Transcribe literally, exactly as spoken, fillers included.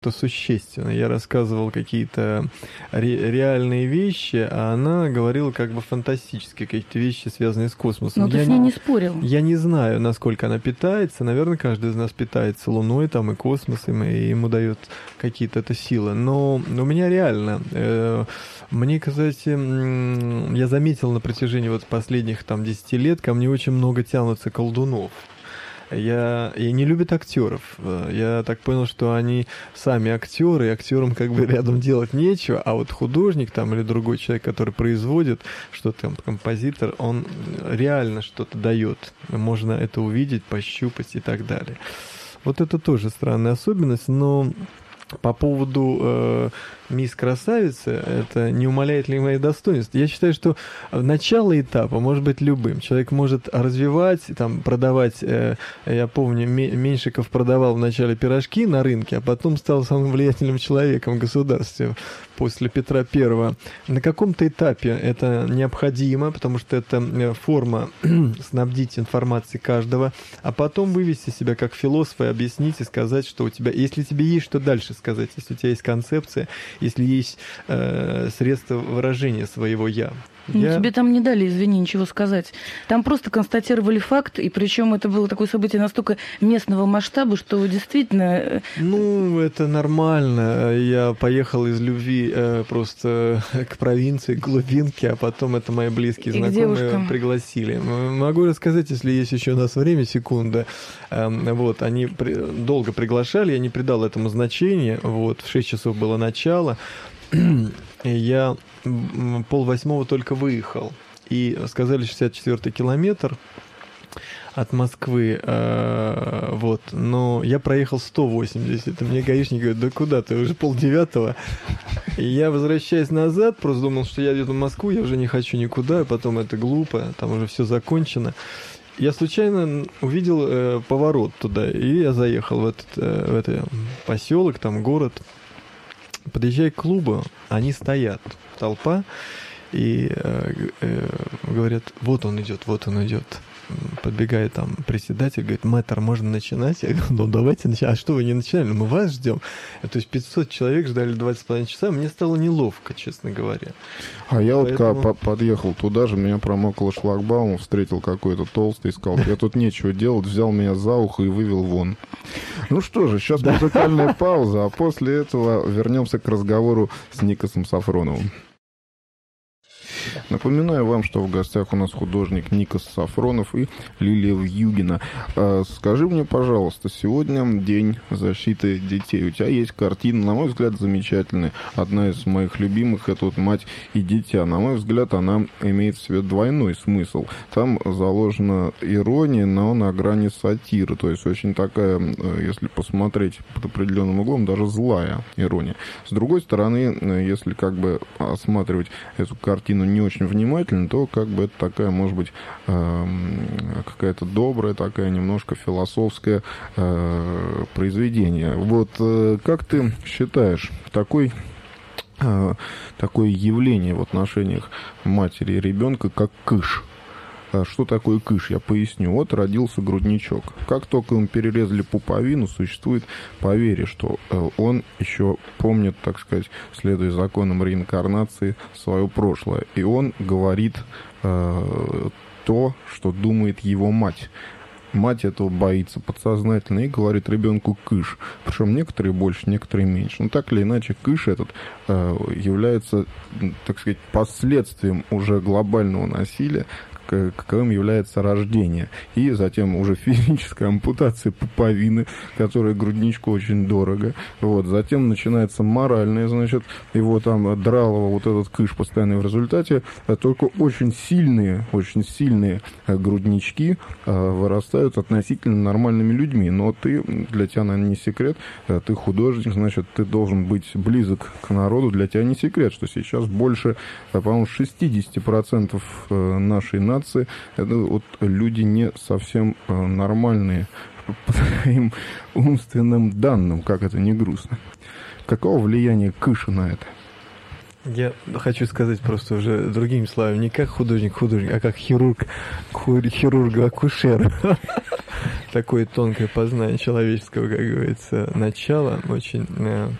это существенно. Я рассказывал какие-то ре- реальные вещи, а она говорила как бы фантастические какие-то вещи, связанные с космосом. Но ты я с ней не, не спорил. Я не знаю, насколько она питается. Наверное, каждый из нас питается Луной там, и космосом, и ему дает какие-то это силы. Но у меня реально... Э, мне, кстати, я заметил на протяжении вот последних там десяти лет, ко мне очень много тянутся колдунов. Я, я не любят актеров. Я так понял, что они сами актеры, и актерам как бы рядом делать нечего, а вот художник там или другой человек, который производит что-то, там, композитор, он реально что-то дает. Можно это увидеть, пощупать и так далее. Вот это тоже странная особенность, но по поводу э, «Мисс Красавица», это не умаляет ли мои достоинства? Я считаю, что начало этапа может быть любым. Человек может развивать, там, продавать. Э, я помню, Меньшиков продавал вначале пирожки на рынке, а потом стал самым влиятельным человеком в государстве после Петра Первого. На каком-то этапе это необходимо, потому что это форма снабдить информацией каждого, а потом вывести себя как философа и объяснить и сказать, что у тебя, если тебе есть что дальше сказать, если у тебя есть концепция, если есть э, средства выражения своего «я». Ну, Я... тебе там не дали, извини, ничего сказать. Там просто констатировали факт, и причем это было такое событие настолько местного масштаба, что действительно... Ну, это нормально. Я поехал из любви э, просто к провинции, к глубинке, а потом это мои близкие и знакомые пригласили. Могу рассказать, если есть еще у нас время, секунда. Э, вот, они при... долго приглашали, я не придал этому значения. Вот, в шесть часов было начало. И я полвосьмого только выехал. И сказали шестьдесят четвёртый километр от Москвы. Э, вот. Но я проехал сто восемьдесят. И мне гаишник говорит: да куда ты, уже полдевятого. И я, возвращаясь назад, просто думал, что я еду в Москву, я уже не хочу никуда, потом это глупо, там уже все закончено. Я случайно увидел э, поворот туда, и я заехал в этот, э, в этот поселок, там город. Подъезжая к клубу, они стоят, толпа, и э, э, говорят: вот он идет, вот он идет. Подбегает там председатель, говорит: мэтр, можно начинать? Я говорю: ну давайте начинать. А что, вы не начинали? Мы вас ждем. То есть пятьсот человек ждали двадцать с половиной часа. Мне стало неловко, честно говоря. А я Поэтому... вот когда подъехал туда же, меня промокало шлагбаум, встретил какой-то толстый, сказал: я тут нечего делать, взял меня за ухо и вывел вон. Ну что же, сейчас музыкальная пауза, а после этого вернемся к разговору с Никосом Сафроновым. Напоминаю вам, что в гостях у нас художник Никос Сафронов и Лилия Вьюгина. Скажи мне, пожалуйста, сегодня день защиты детей. У тебя есть картина, на мой взгляд, замечательная. Одна из моих любимых — это вот «Мать и дитя». На мой взгляд, она имеет в себе двойной смысл. Там заложена ирония, но на грани сатиры. То есть очень такая, если посмотреть под определенным углом, даже злая ирония. С другой стороны, если как бы осматривать эту картину не очень внимательно, то как бы это такая, может быть, э, какая-то добрая, такая немножко философское э, произведение. Вот э, как ты считаешь, такой, э, такое явление в отношениях матери и ребенка, как кыш? Что такое кыш? Я поясню. Вот родился грудничок. Как только ему перерезали пуповину, существует поверье, что он еще помнит, так сказать, следуя законам реинкарнации, свое прошлое. И он говорит э, то, что думает его мать. Мать этого боится подсознательно и говорит ребенку кыш. Причем некоторые больше, некоторые меньше. Но так или иначе, кыш этот э, является, так сказать, последствием уже глобального насилия, каковым является рождение. И затем уже физическая ампутация пуповины, которая грудничку очень дорого. Вот. Затем начинается моральное, значит, его там дралово, вот этот кыш постоянно. В результате только очень сильные, очень сильные груднички вырастают относительно нормальными людьми. Но ты, для тебя, наверное, не секрет, ты художник, значит, ты должен быть близок к народу. Для тебя не секрет, что сейчас больше, по-моему, шестьдесят процентов нашей нации это вот люди не совсем нормальные по своим умственным данным, как это не грустно. Какого влияния кыша на это? Я хочу сказать просто уже другими словами, не как художник-художник, а как хирург, хирург-акушер. такое тонкое познание человеческого, как говорится, начала, очень